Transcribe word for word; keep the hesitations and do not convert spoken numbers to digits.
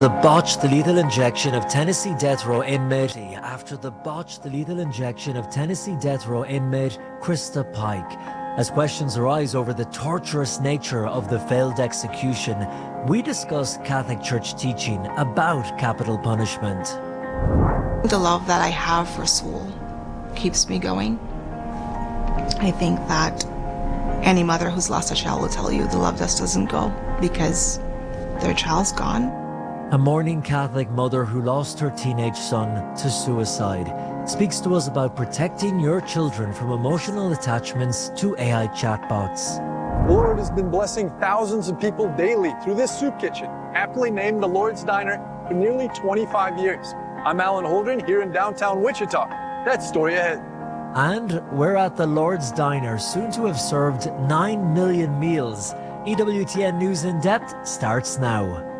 The botched lethal injection of Tennessee death row inmate after the botched lethal injection of Tennessee death row inmate Krista Pike. As questions arise over the torturous nature of the failed execution, we discuss Catholic Church teaching about capital punishment. The love that I have for Soul keeps me going. I think that any mother who's lost a child will tell you the love just doesn't go because their child's gone. A mourning Catholic mother who lost her teenage son to suicide speaks to us about protecting your children from emotional attachments to A I chatbots. The Lord has been blessing thousands of people daily through this soup kitchen, aptly named the Lord's Diner, for nearly twenty-five years. I'm Alan Holdren here in downtown Wichita. That story ahead. And we're at the Lord's Diner, soon to have served nine million meals. E W T N News in Depth starts now.